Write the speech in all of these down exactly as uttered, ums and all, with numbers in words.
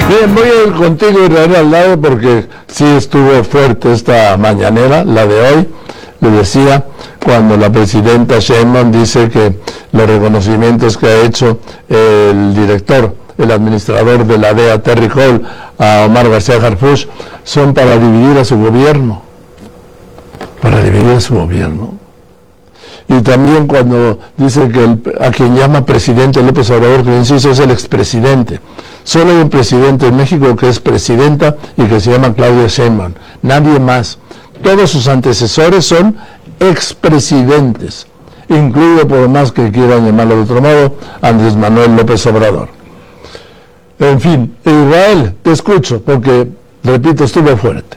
Bien, voy a ir contigo, Israel, al lado, porque sí estuvo fuerte esta mañanera, la de hoy. Le decía, cuando la presidenta Sheinbaum dice que los reconocimientos que ha hecho el director, el administrador de la D E A, Terry Hall, a Omar García Harfuch, son para dividir a su gobierno. Para dividir a su gobierno. Y también cuando dice que el, a quien llama presidente López Obrador, que insisto, es el expresidente. Solo hay un presidente en México que es presidenta y que se llama Claudia Sheinbaum. Nadie más. Todos sus antecesores son expresidentes, incluido, por más que quieran llamarlo de otro modo, Andrés Manuel López Obrador. En fin, Israel, te escucho, porque, repito, estuvo fuerte.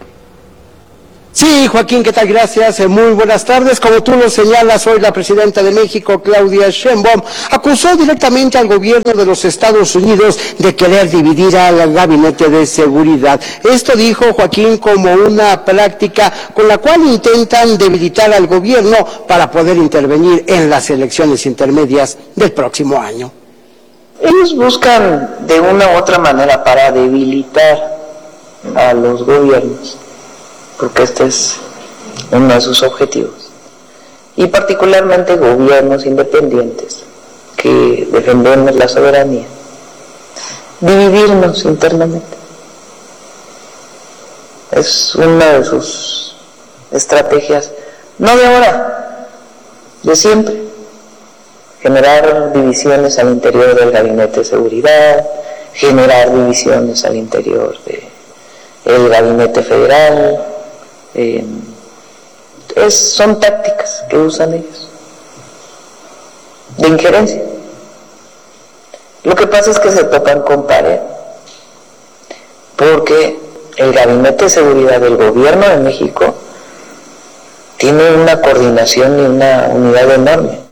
Sí, Joaquín, ¿qué tal? Gracias. Muy buenas tardes. Como tú lo señalas, hoy la presidenta de México, Claudia Sheinbaum, acusó directamente al gobierno de los Estados Unidos de querer dividir al gabinete de seguridad. Esto dijo Joaquín como una práctica con la cual intentan debilitar al gobierno para poder intervenir en las elecciones intermedias del próximo año. Ellos buscan de una u otra manera para debilitar a los gobiernos, porque este es uno de sus objetivos, y particularmente gobiernos independientes que defendemos la soberanía, dividirnos internamente. Es una de sus estrategias, no de ahora, de siempre, generar divisiones al interior del gabinete de seguridad, generar divisiones al interior del gabinete federal. Eh, es, son tácticas que usan ellos de injerencia. Lo que pasa es que se topan con pared, porque el Gabinete de Seguridad del Gobierno de México tiene una coordinación y una unidad enorme.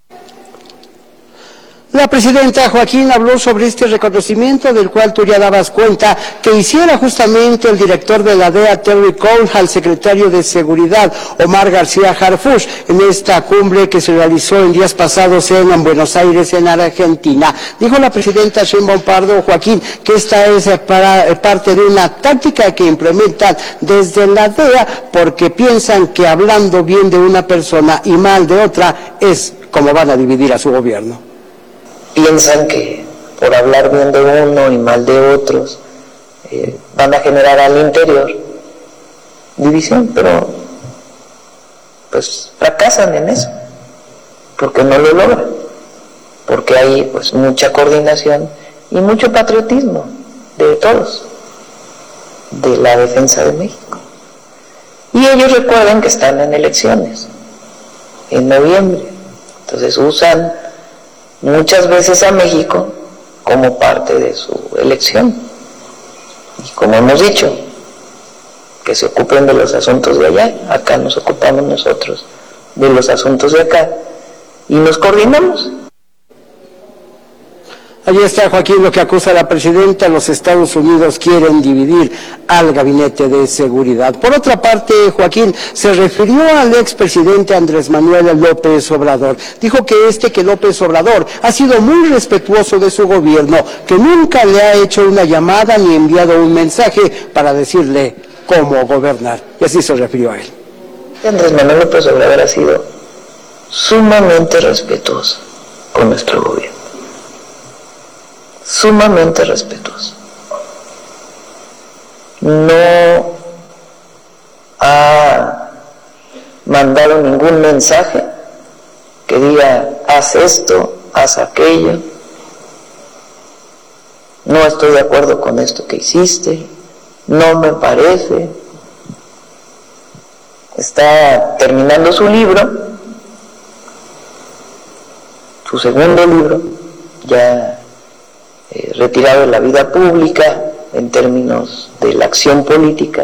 La presidenta Joaquín habló sobre este reconocimiento del cual tú ya dabas cuenta que hiciera justamente el director de la D E A, Terry Hall, al secretario de Seguridad, Omar García Harfuch, en esta cumbre que se realizó en días pasados en Buenos Aires, en Argentina. Dijo la presidenta Sheinbaum Pardo, Joaquín, que esta es para, parte de una táctica que implementan desde la D E A porque piensan que hablando bien de una persona y mal de otra es como van a dividir a su gobierno. Piensan que por hablar bien de uno y mal de otros eh, van a generar al interior división, pero pues fracasan en eso, porque no lo logran, porque hay pues mucha coordinación y mucho patriotismo de todos, de la defensa de México. Y ellos recuerden que están en elecciones en noviembre, entonces usan muchas veces a México como parte de su elección. Y como hemos dicho, que se ocupen de los asuntos de allá, acá nos ocupamos nosotros de los asuntos de acá y nos coordinamos. Allí está, Joaquín, lo que acusa la presidenta. Los Estados Unidos quieren dividir al gabinete de seguridad. Por otra parte, Joaquín se refirió al expresidente Andrés Manuel López Obrador. Dijo que este que López Obrador ha sido muy respetuoso de su gobierno, que nunca le ha hecho una llamada ni enviado un mensaje para decirle cómo gobernar. Y así se refirió a él. Andrés Manuel López Obrador ha sido sumamente respetuoso con nuestro gobierno. Sumamente respetuoso. No ha mandado ningún mensaje que diga haz esto, haz aquello, no estoy de acuerdo con esto que hiciste, no me parece. Está terminando su libro, su segundo libro, ya Eh, retirado de la vida pública en términos de la acción política.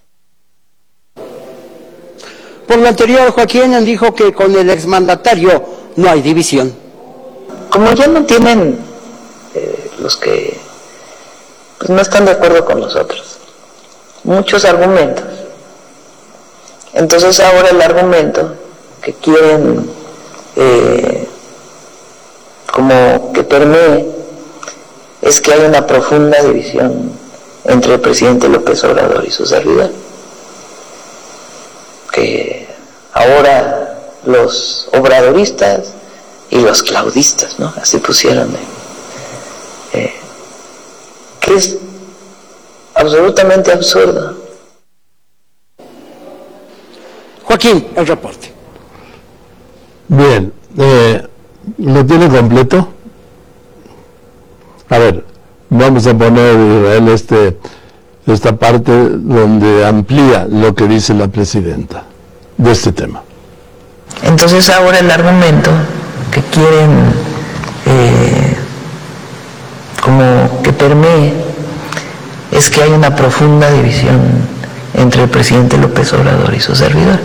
Por lo anterior, Joaquín dijo que con el exmandatario no hay división. Como ya no tienen eh, los que pues no están de acuerdo con nosotros muchos argumentos, entonces ahora el argumento que quieren eh, como que permee es que hay una profunda división entre el presidente López Obrador y su servidor. Que ahora los obradoristas y los claudistas, ¿no? Así pusieron, eh, que es absolutamente absurdo. Joaquín, el reporte. Bien, eh, ¿lo tiene completo? A ver, vamos a poner, Israel, este, esta parte donde amplía lo que dice la presidenta de este tema. Entonces ahora el argumento que quieren eh, como que permee es que hay una profunda división entre el presidente López Obrador y su servidor.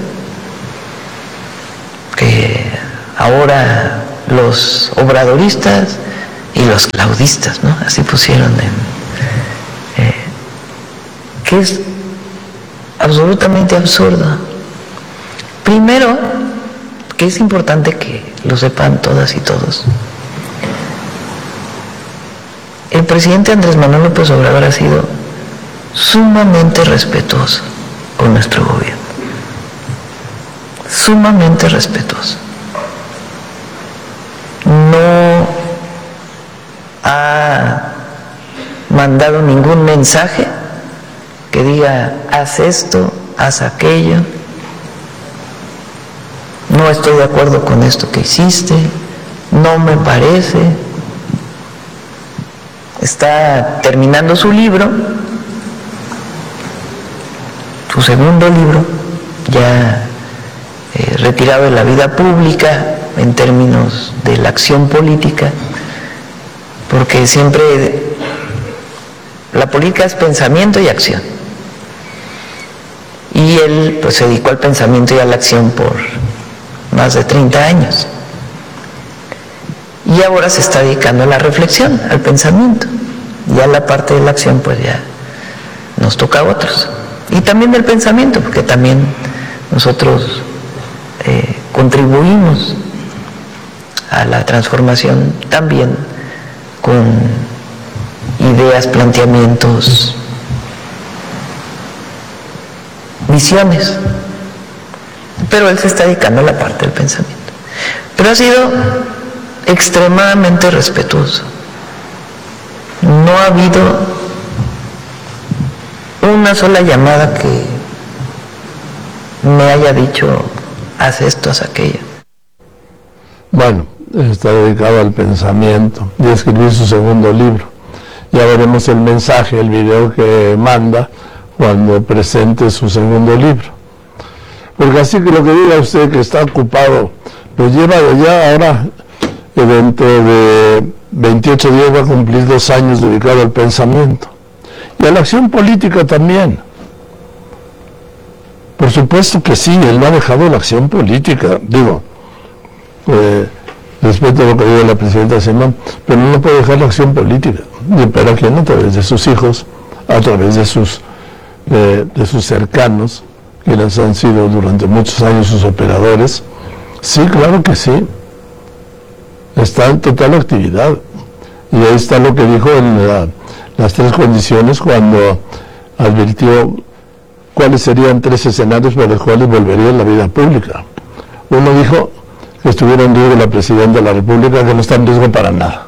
Que ahora los obradoristas y los claudistas, ¿no? Así pusieron en, eh, que es absolutamente absurdo. Primero, que es importante que lo sepan todas y todos, el presidente Andrés Manuel López Obrador ha sido sumamente respetuoso con nuestro gobierno, sumamente respetuoso. No ha mandado ningún mensaje que diga haz esto, haz aquello, no estoy de acuerdo con esto que hiciste, no me parece. Está terminando su libro, su segundo libro, ya eh, retirado de la vida pública en términos de la acción política, porque siempre la política es pensamiento y acción. Y él pues se dedicó al pensamiento y a la acción por más de treinta años. Y ahora se está dedicando a la reflexión, al pensamiento. Ya la parte de la acción pues ya nos toca a otros. Y también del pensamiento, porque también nosotros eh, contribuimos a la transformación también con ideas, planteamientos, visiones. Pero él se está dedicando a la parte del pensamiento. Pero ha sido extremadamente respetuoso. No ha habido una sola llamada que me haya dicho haz esto, haz aquello. Bueno, está dedicado al pensamiento y a escribir su segundo libro. Ya veremos el mensaje, el video que manda cuando presente su segundo libro. Porque así que lo que diga usted que está ocupado, pues lleva ya ahora, dentro de veintiocho días va a cumplir dos años dedicado al pensamiento. Y a la acción política también. Por supuesto que sí, él no ha dejado la acción política, digo, eh, respeto a lo que diga la presidenta Sheinbaum, pero no puede dejar la acción política. Y para quien a través de sus hijos, a través de sus, eh, de sus cercanos, quienes han sido durante muchos años sus operadores. Sí, claro que sí. Está en total actividad. Y ahí está lo que dijo en la, las tres condiciones cuando advirtió cuáles serían tres escenarios para los cuales volvería a la vida pública. Uno dijo que estuviera en riesgo la presidenta de la República, que no está en riesgo para nada.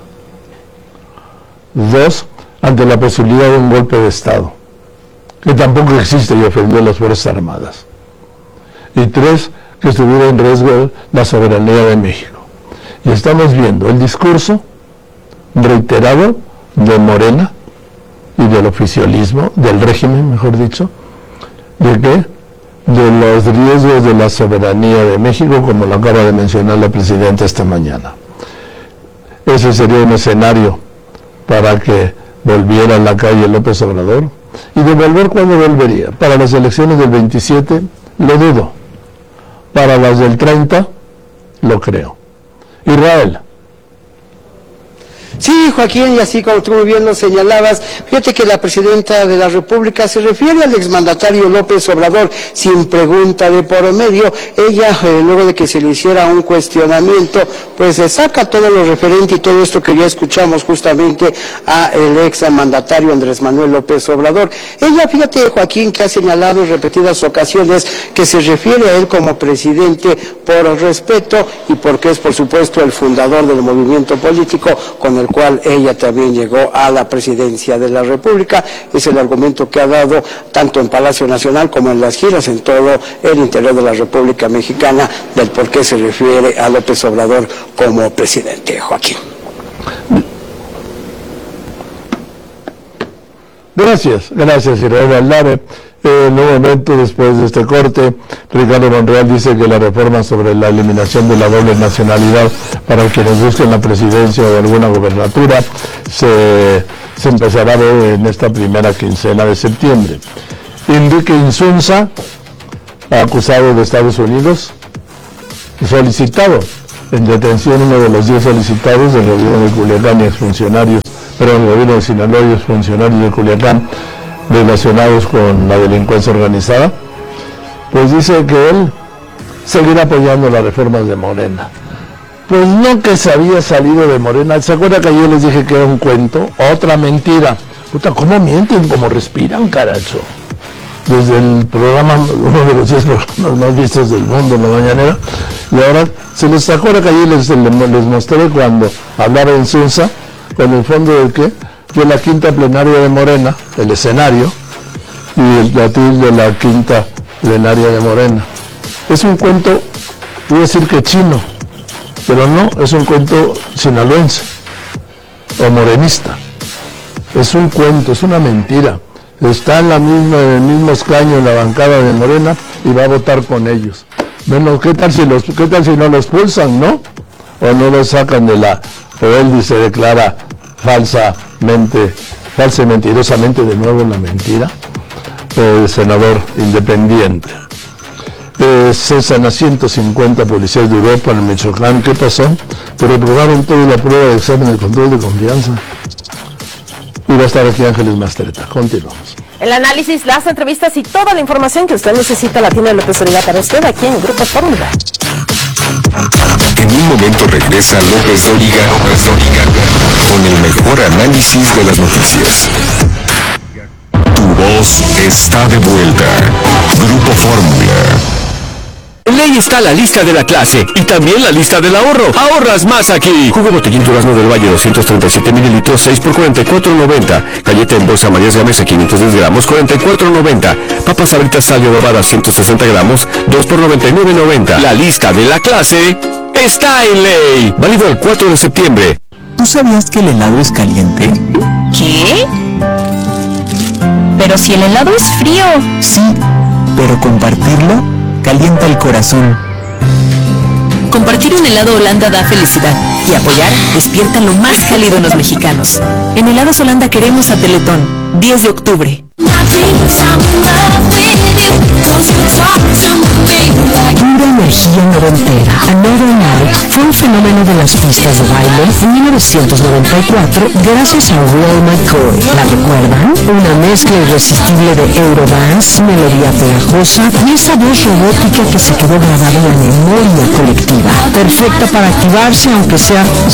Dos, ante la posibilidad de un golpe de Estado, que tampoco existe y ofendió a las Fuerzas Armadas. Y tres, que estuviera en riesgo la soberanía de México. Y estamos viendo el discurso reiterado de Morena y del oficialismo, del régimen, mejor dicho, de que de los riesgos de la soberanía de México, como lo acaba de mencionar la presidenta esta mañana. Ese sería un escenario para que volviera a la calle López Obrador. Y de volver, ¿cuándo volvería? Para las elecciones del veintisiete, lo dudo. Para las del treinta, lo creo. Israel. Sí, Joaquín, y así como tú muy bien lo señalabas, fíjate que la presidenta de la República se refiere al exmandatario López Obrador sin pregunta de por medio. Ella, eh, luego de que se le hiciera un cuestionamiento, pues se saca todo lo referente y todo esto que ya escuchamos justamente a el exmandatario Andrés Manuel López Obrador. Ella, fíjate, Joaquín, que ha señalado en repetidas ocasiones que se refiere a él como presidente por respeto y porque es, por supuesto, el fundador del movimiento político con el cual ella también llegó a la presidencia de la República. Es el argumento que ha dado tanto en Palacio Nacional como en las giras en todo el interior de la República Mexicana del por qué se refiere a López Obrador como presidente. Joaquín. Gracias, gracias, Israel Aldave. Eh, en un momento después de este corte, Ricardo Monreal dice que la reforma sobre la eliminación de la doble nacionalidad para quienes busquen la presidencia o alguna gobernatura se, se empezará a ver en esta primera quincena de septiembre. Enrique Insunza, acusado de Estados Unidos, solicitado en detención, uno de los diez solicitados del gobierno de Culiacán y exfuncionarios, pero el gobierno de Sinaloa y exfuncionarios de Culiacán relacionados con la delincuencia organizada, pues dice que él seguirá apoyando las reformas de Morena. Pues no, que se había salido de Morena. ¿Se acuerda que ayer les dije que era un cuento? Otra mentira. Puta, ¿cómo mienten? ¿Cómo respiran, caracho? Desde el programa, uno de los diez programas más vistos del mundo, en la mañanera, y ahora se les acuerda que ayer les, les mostré cuando hablaba en Sunza, con el fondo de que de la quinta plenaria de Morena, el escenario, y el latín de la quinta plenaria de Morena. Es un cuento, voy a decir que chino, pero no, es un cuento sinaloense o morenista. Es un cuento, es una mentira. Está en, la misma, en el mismo escaño en la bancada de Morena y va a votar con ellos. Bueno, ¿qué tal si los, qué tal si no los expulsan, no? O no los sacan de la, o él se declara falsamente, falsa y mentirosamente de nuevo en la mentira, el senador independiente. Eh, cesan a ciento cincuenta policías de Europa en Michoacán. ¿Qué pasó? Que reprobaron toda la prueba de examen de control de confianza. Y va a estar aquí Ángeles Mastreta. Continuamos. El análisis, las entrevistas y toda la información que usted necesita la tiene López Dóriga para usted aquí en Grupo Fórmula. En un momento regresa López Dóriga, López Dóriga, con el mejor análisis de las noticias. Tu voz está de vuelta. Grupo Fórmula. En ley está la lista de la clase y también la lista del ahorro. Ahorras más aquí. Jugo Botellín Durazno del Valle doscientos treinta y siete mililitros, seis por cuarenta y cuatro noventa. Galleta en bolsa Marías Gamesa quinientos diez gramos, cuarenta y cuatro noventa. Papas Sabritas Salio Dorada ciento sesenta gramos, dos por noventa y nueve noventa. La lista de la clase está en ley. Válido el cuatro de septiembre. ¿Tú sabías que el helado es caliente? ¿Qué? Pero si el helado es frío. Sí, pero compartirlo calienta el corazón. Compartir un helado Holanda da felicidad y apoyar despierta lo más cálido en los mexicanos. En Helados Holanda queremos a Teletón, diez de octubre. Pura energía noventera. Another Night fue un fenómeno de las pistas de baile en mil novecientos noventa y cuatro gracias a Roll McCoy. ¿La recuerdan? Una mezcla irresistible de Eurodance, melodía pegajosa y esa voz robótica que se quedó grabada en la memoria colectiva. Perfecta para activarse aunque sea